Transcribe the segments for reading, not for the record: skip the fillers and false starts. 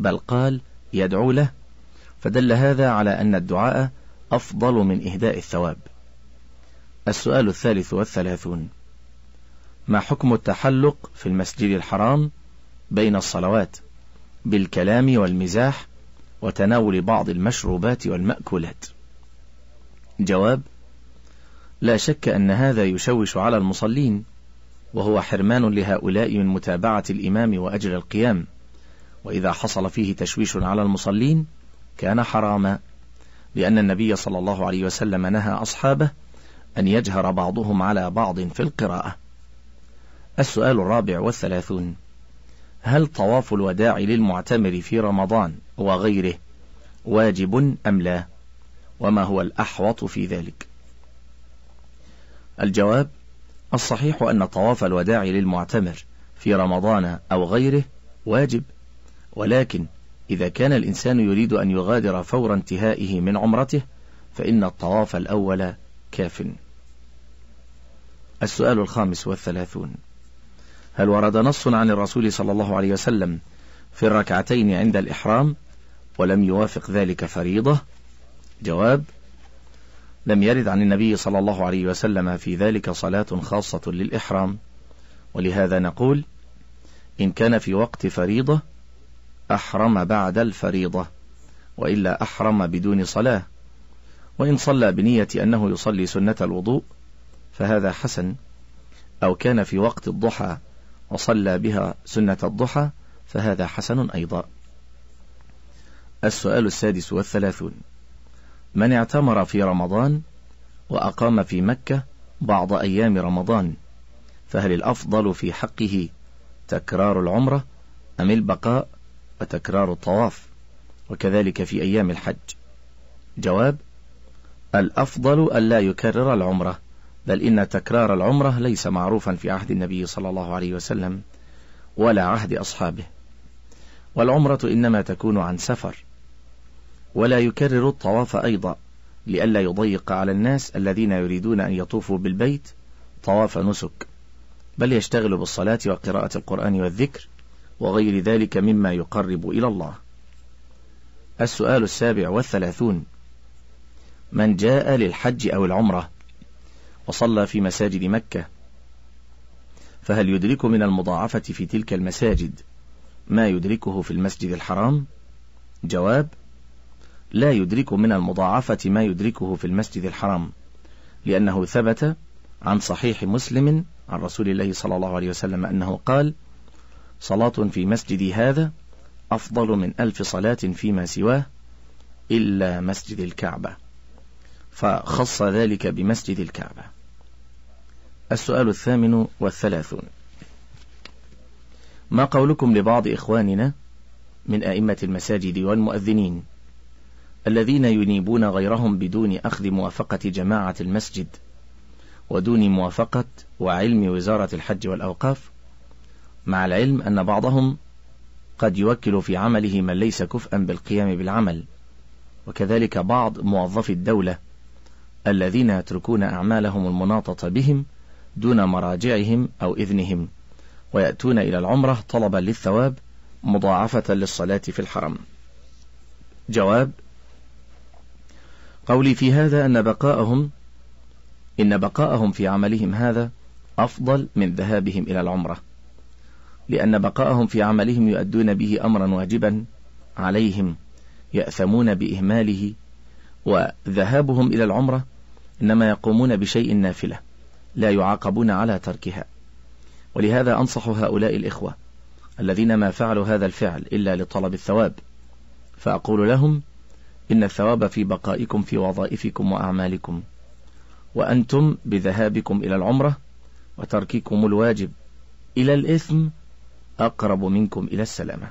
بل قال يدعو له، فدل هذا على أن الدعاء أفضل من إهداء الثواب. السؤال 33: ما حكم التحلق في المسجد الحرام بين الصلوات بالكلام والمزاح وتناول بعض المشروبات والمأكولات؟ جواب: لا شك أن هذا يشوش على المصلين، وهو حرمان لهؤلاء من متابعة الإمام وأجر القيام، وإذا حصل فيه تشويش على المصلين كان حراما، لأن النبي صلى الله عليه وسلم نهى أصحابه أن يجهر بعضهم على بعض في القراءة. السؤال 34: هل طواف الوداع للمعتمر في رمضان وغيره واجب أم لا؟ وما هو الأحوط في ذلك؟ الجواب: الصحيح أن طواف الوداع للمعتمر في رمضان أو غيره واجب، ولكن إذا كان الإنسان يريد أن يغادر فور انتهائه من عمرته فإن الطواف الأول كاف. السؤال 35: هل ورد نص عن الرسول صلى الله عليه وسلم في الركعتين عند الإحرام ولم يوافق ذلك فريضة؟ جواب: لم يرد عن النبي صلى الله عليه وسلم في ذلك صلاة خاصة للإحرام، ولهذا نقول إن كان في وقت فريضة أحرم بعد الفريضة، وإلا أحرم بدون صلاة، وإن صلى بنية أنه يصلي سنة الوضوء فهذا حسن، أو كان في وقت الضحى وصلى بها سنة الضحى فهذا حسن أيضا. السؤال 36: من اعتمر في رمضان وأقام في مكة بعض أيام رمضان فهل الأفضل في حقه تكرار العمرة أم البقاء وتكرار الطواف، وكذلك في أيام الحج؟ جواب: الأفضل ألا يكرر العمرة، بل إن تكرار العمرة ليس معروفا في عهد النبي صلى الله عليه وسلم ولا عهد أصحابه، والعمرة إنما تكون عن سفر، ولا يكرر الطواف أيضا لئلا يضيق على الناس الذين يريدون أن يطوفوا بالبيت طواف نسك، بل يشتغل بالصلاة وقراءة القرآن والذكر وغير ذلك مما يقرب إلى الله. السؤال 37: من جاء للحج أو العمرة وصلى في مساجد مكة فهل يدرك من المضاعفة في تلك المساجد ما يدركه في المسجد الحرام؟ جواب: لا يدرك من المضاعفة ما يدركه في المسجد الحرام، لأنه ثبت عن صحيح مسلم عن رسول الله صلى الله عليه وسلم أنه قال: صلاة في مسجدي هذا أفضل من 1000 صلاة فيما سواه إلا مسجد الكعبة، فخص ذلك بمسجد الكعبة. السؤال 38: ما قولكم لبعض إخواننا من أئمة المساجد والمؤذنين الذين ينيبون غيرهم بدون أخذ موافقة جماعة المسجد ودون موافقة وعلم وزارة الحج والأوقاف، مع العلم أن بعضهم قد يوكل في عمله من ليس كفءا بالقيام بالعمل، وكذلك بعض موظفي الدولة الذين يتركون أعمالهم المناطة بهم دون مراجعهم أو إذنهم ويأتون إلى العمرة طلبا للثواب مضاعفة للصلاة في الحرم؟ جواب: قولي في هذا إن بقاءهم في عملهم هذا أفضل من ذهابهم إلى العمرة، لأن بقاءهم في عملهم يؤدون به أمرا واجبا عليهم يأثمون بإهماله، وذهابهم إلى العمرة إنما يقومون بشيء نافلة لا يعاقبون على تركها. ولهذا أنصح هؤلاء الإخوة الذين ما فعلوا هذا الفعل إلا لطلب الثواب، فأقول لهم: إن الثواب في بقائكم في وظائفكم وأعمالكم، وأنتم بذهابكم إلى العمرة وترككم الواجب إلى الإثم أقرب منكم إلى السلامة.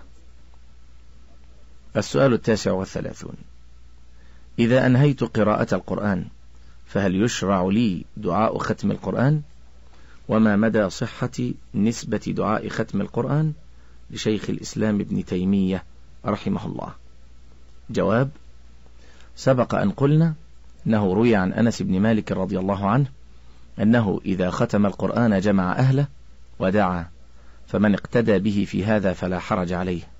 السؤال 39: إذا أنهيت قراءة القرآن فهل يشرع لي دعاء ختم القرآن؟ وما مدى صحة نسبة دعاء ختم القرآن لشيخ الإسلام ابن تيمية رحمه الله؟ جواب: سبق أن قلنا أنه روي عن أنس بن مالك رضي الله عنه أنه إذا ختم القرآن جمع أهله ودعا، فمن اقتدى به في هذا فلا حرج عليه.